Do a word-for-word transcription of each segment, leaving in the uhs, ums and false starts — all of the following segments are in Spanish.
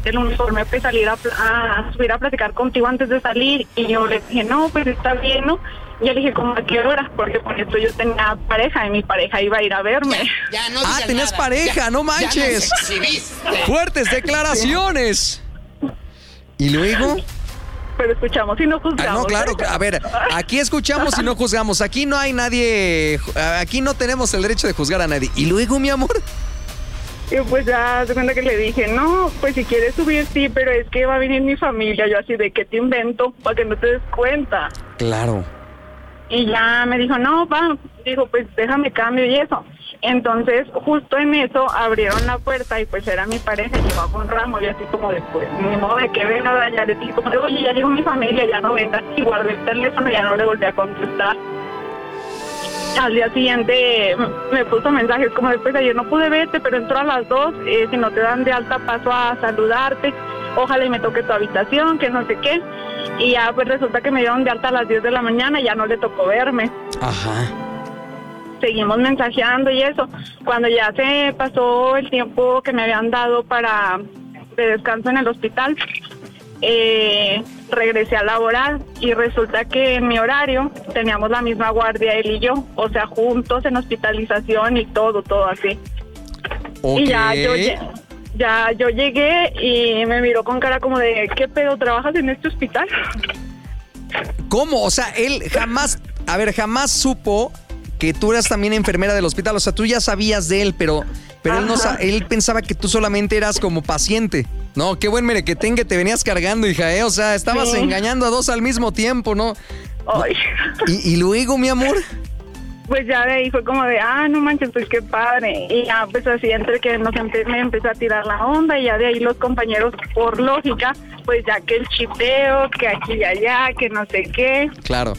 ponerte el uniforme para salir a, a subir a platicar contigo antes de salir. Y yo le dije, no, pues está bien, ¿no? Y yo le dije, ¿cómo a qué hora? Porque por esto yo tenía pareja y mi pareja iba a ir a verme. Ya, ya no ah, tenías nada. pareja, ya, no manches. Ya Fuertes declaraciones. Sí. ¿Y luego? Pero escuchamos y no juzgamos. Ah, no, claro, a ver, aquí escuchamos y no juzgamos. Aquí no hay nadie, aquí no tenemos el derecho de juzgar a nadie. ¿Y luego, mi amor? Y pues ya se cuenta que le dije, no, pues si quieres subir, sí, pero es que va a venir mi familia. Yo así, ¿de qué te invento? Para que no te des cuenta. Claro. Y ya me dijo, no, va. Dijo, pues déjame cambio y eso. Entonces, justo en eso, abrieron la puerta y pues era mi pareja, llevaba con ramo y así como después, ni modo de que venga, ya le dije como de, oye, ya llegó mi familia, ya no venga. Y guardé el teléfono y ya no le volví a contestar. Al día siguiente me puso mensajes como después de ayer no pude verte, pero entro a las dos, eh, si no te dan de alta paso a saludarte, ojalá y me toque tu habitación, que no sé qué. Y ya pues resulta que me dieron de alta a las diez de la mañana y ya no le tocó verme. Ajá. Seguimos mensajeando y eso. Cuando ya se pasó el tiempo que me habían dado para de descanso en el hospital, eh, regresé a laborar y resulta que en mi horario teníamos la misma guardia él y yo, o sea, juntos en hospitalización y todo, todo así. Okay. Y ya yo, ya yo llegué y me miró con cara como de, ¿qué pedo, trabajas en este hospital? ¿Cómo? O sea, él jamás, a ver, jamás supo que tú eras también enfermera del hospital. O sea, tú ya sabías de él, pero, pero él, no, él pensaba que tú solamente eras como paciente. No, qué buen merequetén que te venías cargando, hija, ¿eh? O sea, estabas sí. engañando a dos al mismo tiempo, ¿no? Ay. ¿Y, y luego, mi amor? Pues ya de ahí fue como de, ah, no manches, pues qué padre. Y ya, pues así, entre que nos empe- me empezó a tirar la onda y ya de ahí los compañeros, por lógica, pues ya que el chipeo, que aquí y allá, que no sé qué. Claro.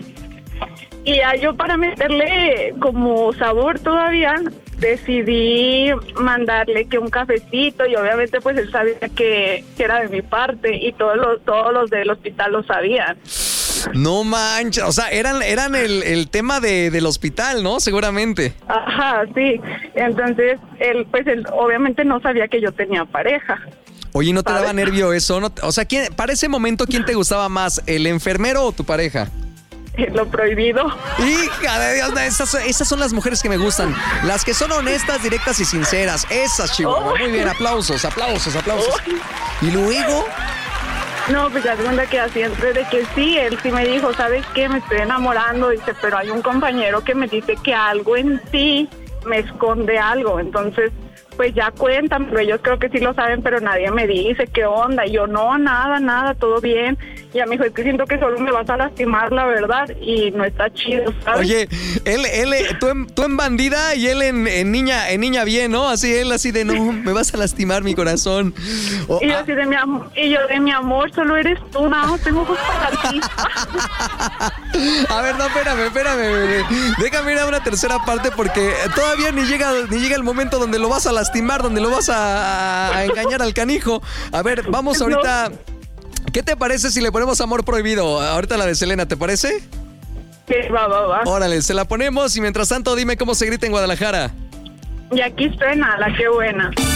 Y ya yo para meterle como sabor todavía, decidí mandarle que un cafecito y obviamente pues él sabía que, que era de mi parte y todos los, todos los del hospital lo sabían. No manches, o sea, eran, eran el, el tema de, del hospital, ¿no? Seguramente. Ajá, sí. Entonces, él pues él obviamente no sabía que yo tenía pareja. Oye, ¿no te ¿sabes? daba nervio eso? ¿No? O sea, ¿quién, para ese momento, ¿quién te gustaba más? ¿El enfermero o tu pareja? Lo prohibido. Hija de Dios, esas, esas son las mujeres que me gustan. Las que son honestas, directas y sinceras. Esas, Chihuahua. Oh. Muy bien, aplausos, aplausos, aplausos. Oh. ¿Y luego? No, pues ya se cuenta que así entre de que sí, él sí me dijo, ¿sabes qué? Me estoy enamorando, dice, pero hay un compañero que me dice que algo en ti me esconde algo, entonces pues ya cuentan, pero ellos creo que sí lo saben, pero nadie me dice qué onda. Y yo, no, nada, nada, todo bien. Y ya me dijo, es que siento que solo me vas a lastimar, la verdad, y no está chido, ¿sabes? Oye, él, él, tú en, tú en bandida y él en, en niña, en niña bien, ¿no? Así, él así de, no, me vas a lastimar mi corazón. Oh, y yo así de mi amor, y yo de mi amor, solo eres tú, no, tengo ojos para ti. A ver, no, espérame, espérame, bebé. Déjame ir a una tercera parte porque todavía ni llega, ni llega el momento donde lo vas a lastimar, donde lo vas a, a engañar al canijo. A ver, vamos ahorita. ¿Qué te parece si le ponemos Amor Prohibido? Ahorita la de Selena, ¿te parece? Sí, va, va, va. Órale, se la ponemos y mientras tanto dime cómo se grita en Guadalajara. Y aquí suena, la qué buena.